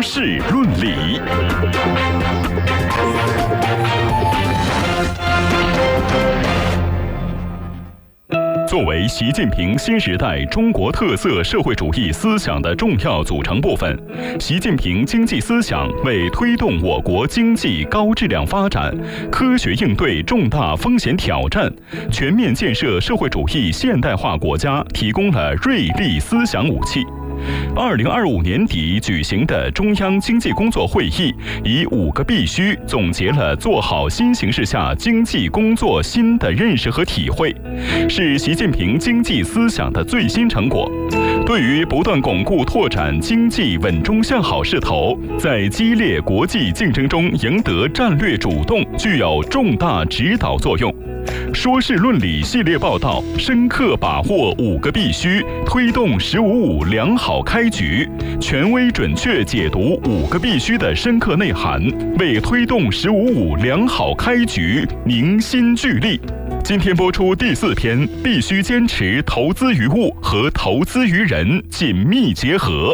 事论理。作为习近平新时代中国特色社会主义思想的重要组成部分，习近平经济思想为推动我国经济高质量发展、科学应对重大风险挑战、全面建设社会主义现代化国家提供了锐利思想武器。2025年底举行的中央经济工作会议，以5个必须总结了做好新形势下经济工作新的认识和体会，是习近平经济思想的最新成果。对于不断巩固拓展经济稳中向好势头，在激烈国际竞争中赢得战略主动，具有重大指导作用。说事论理系列报道深刻把握5个必须，推动“15·5”良好开局，权威准确解读5个必须的深刻内涵，为推动“15·5”良好开局凝心聚力。今天播出第4篇，必须坚持投资于物和投资于人紧密结合。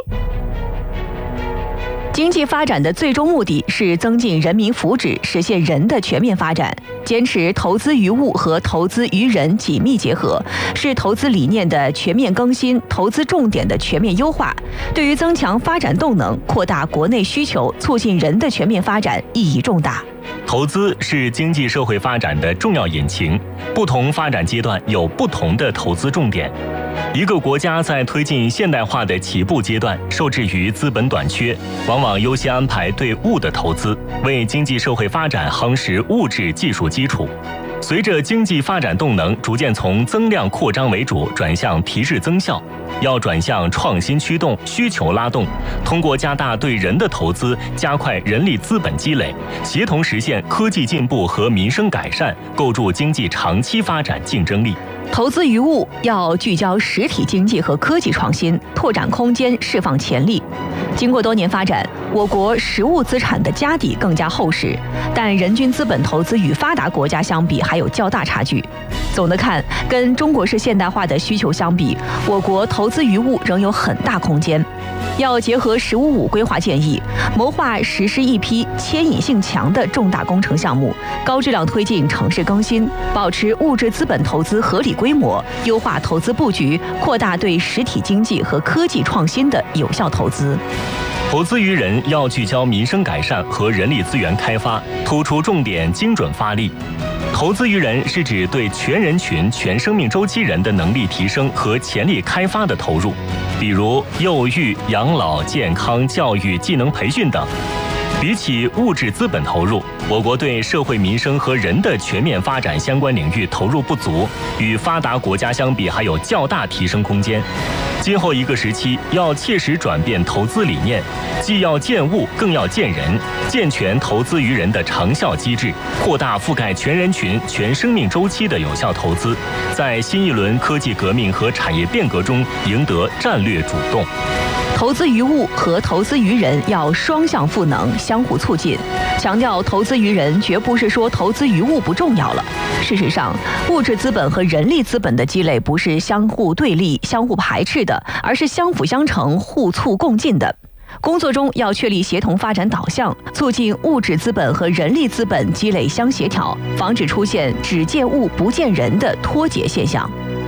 经济发展的最终目的是增进人民福祉，实现人的全面发展。坚持投资于物和投资于人紧密结合，是投资理念的全面更新、投资重点的全面优化，对于增强发展动能、扩大国内需求、促进人的全面发展意义重大。 投资是经济社会发展的重要引擎，不同发展阶段有不同的投资重点。一个国家在推进现代化的起步阶段，受制于资本短缺，往往优先安排对物的投资，为经济社会发展夯实物质技术基础。随着经济发展动能逐渐从增量扩张为主转向提质增效，要转向创新驱动、需求拉动，通过加大对人的投资，加快人力资本积累，协同实现科技进步和民生改善，构筑经济长期发展竞争力。 投资于物要聚焦实体经济和科技创新，拓展空间，释放潜力。经过多年发展，我国实物资产的家底更加厚实，但人均资本投资与发达国家相比还有较大差距。总的看，跟中国式现代化的需求相比，我国投资于物仍有很大空间。要结合“15·5”规划建议，谋划实施一批牵引性强的重大工程项目，高质量推进城市更新，保持物质资本投资合理规模，优化投资布局，扩大对实体经济和科技创新的有效投资。 投资于人要聚焦民生改善和人力资源开发，突出重点，精准发力。投资于人是指对全人群、全生命周期人的能力提升和潜力开发的投入，比如幼育、养老、健康、教育、技能培训等。比起物质资本投入，我国对社会民生和人的全面发展相关领域投入不足，与发达国家相比还有较大提升空间。今后一个时期要切实转变投资理念，既要建物，更要建人，健全投资于人的长效机制，扩大覆盖全人群、全生命周期的有效投资，在新一轮科技革命和产业变革中赢得战略主动。 投资于物和投资于人要双向赋能，相互促进。强调投资于人，绝不是说投资于物不重要了。事实上，物质资本和人力资本的积累不是相互对立、相互排斥的，而是相辅相成、互促共进的。工作中要确立协同发展导向，促进物质资本和人力资本积累相协调，防止出现只见物不见人的脱节现象。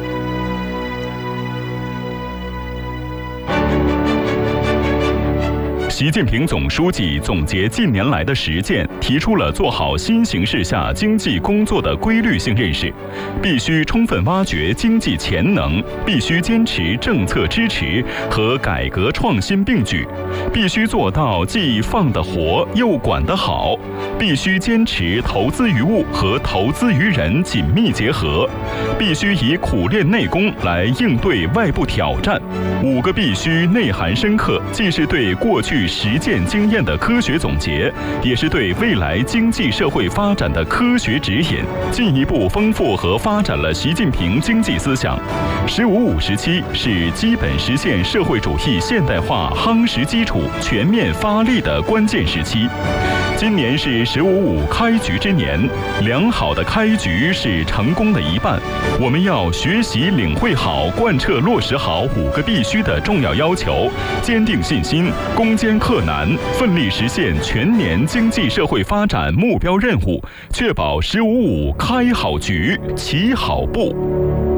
习近平总书记总结近年来的实践，提出了做好新形势下经济工作的规律性认识，必须充分挖掘经济潜能，必须坚持政策支持和改革创新并举，必须做到既放得活又管得好，必须坚持投资于物和投资于人紧密结合，必须以苦练内功来应对外部挑战。5个必须内涵深刻，既是对过去实践经验的科学总结，也是对未来经济社会发展的科学指引，进一步丰富和发展了习近平经济思想。“15·5”时期是基本实现社会主义现代化夯实基础、全面发力的关键时期。 今年是“15+5”开局之年，良好的开局是成功的一半。我们要学习领会好、贯彻落实好5个必须的重要要求，坚定信心，攻坚克难，奋力实现全年经济社会发展目标任务，确保“15+5”开好局、起好步。